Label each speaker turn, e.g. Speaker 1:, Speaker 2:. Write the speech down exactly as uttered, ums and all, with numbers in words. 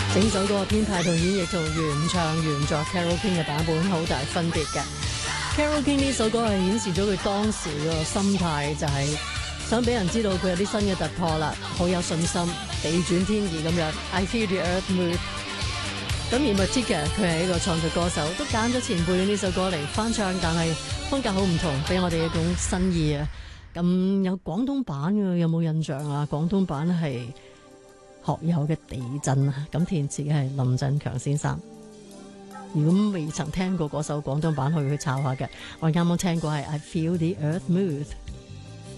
Speaker 1: 整首歌嘅編排同演繹同原唱原作 Carole King 嘅版本好大分別嘅。Carole King 呢首歌係顯示咗佢當時個心態，就係想俾人知道佢有啲新嘅突破啦，好有信心，地轉天移咁樣。I feel the earth move。咁而 Matika 佢係一個創作歌手，都揀咗前輩嘅呢首歌嚟翻唱，但係風格好唔同，俾我哋一種新意啊！咁有廣東版嘅，有冇印象啊？廣東版係學友嘅地震啊，咁填詞嘅係林振強先生。如果未曾聽過嗰首廣東版，可以去抄下嘅。我啱啱聽過係 I Feel the Earth Move。